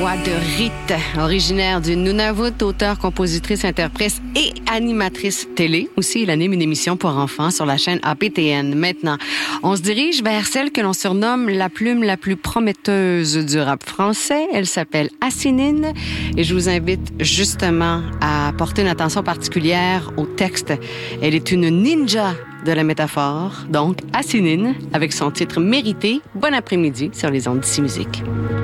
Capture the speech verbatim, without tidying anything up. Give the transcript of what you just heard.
Voix de Rite, originaire du Nunavut, auteure, compositrice, interprète et animatrice télé. Aussi, elle anime une émission pour enfants sur la chaîne A P T N. Maintenant, on se dirige vers celle que l'on surnomme la plume la plus prometteuse du rap français. Elle s'appelle Asinine et je vous invite justement à porter une attention particulière au texte. Elle est une ninja de la métaphore, donc Asinine, avec son titre mérité. Bon après-midi sur les ondes d'Ici Musique.